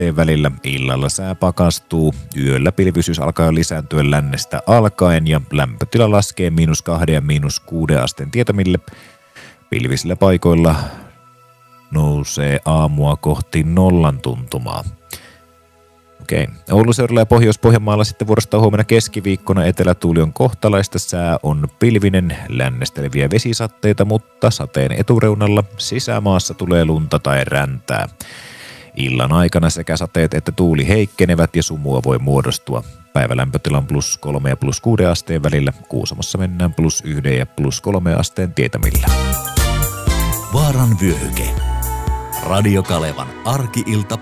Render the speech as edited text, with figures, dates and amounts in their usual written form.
asteen välillä. Illalla sää pakastuu. Yöllä pilvisyys alkaa lisääntyä lännestä alkaen ja lämpötila laskee -2 ja -6 asteen tietämille. Pilvisillä paikoilla nousee aamua kohti 0 tuntumaa. Okei. Oulun seudulla ja Pohjois-Pohjanmaalla sitten vuorostaan huomenna keskiviikkona etelätuuli on kohtalaista. Sää on pilvinen, lännestä leviää vesisatteita, mutta sateen etureunalla sisämaassa tulee lunta tai räntää. Illan aikana sekä sateet että tuuli heikkenevät ja sumua voi muodostua. Päivälämpötilan +3 ja +6 asteen välillä. Kuusamossa mennään +1 ja +3 asteen tietämillä. Vaaran vyöhyke. Radio Kalevan arki-ilta.